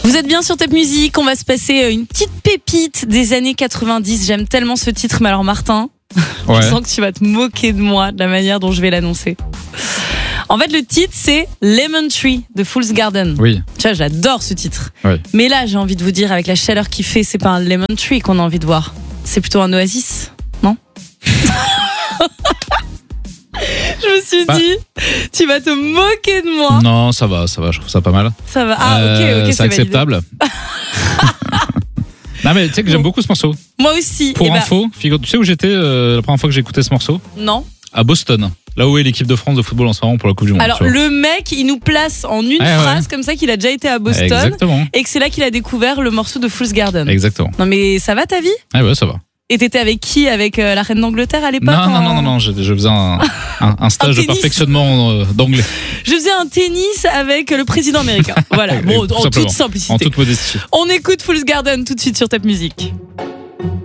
Vous êtes bien sur Top Music, on va se passer une petite pépite des années 90. J'aime tellement ce titre, mais alors Martin, je sens que tu vas te moquer de moi, de la manière dont je vais l'annoncer. En fait, le titre, c'est Lemon Tree de Fool's Garden. Oui. Tu vois, j'adore ce titre. Oui. Mais là, j'ai envie de vous dire, avec la chaleur qu'il fait, c'est pas un Lemon Tree qu'on a envie de voir. C'est plutôt un oasis, non? Je me suis dit, tu vas te moquer de moi. Non, ça va, je trouve ça pas mal. Ça va. Ah, ok, c'est acceptable. Non, mais tu sais que j'aime beaucoup ce morceau. Moi aussi. Pour info, figure, tu sais où j'étais la première fois que j'ai écouté ce morceau? Non. À Boston. Là où est l'équipe de France de football en ce moment pour la Coupe du Monde. Alors, le mec, il nous place en une phrase comme ça qu'il a déjà été à Boston. Exactement. Et que c'est là qu'il a découvert le morceau de Fool's Garden. Exactement. Non, mais ça va ta vie? Ah ouais, ça va. Et t'étais avec qui? Avec la reine d'Angleterre à l'époque? Non, je faisais un stage de perfectionnement d'anglais. Je faisais un tennis avec le président américain. Voilà, bon, en toute simplicité. En toute modestie. On écoute Fool's Garden tout de suite sur Top Music.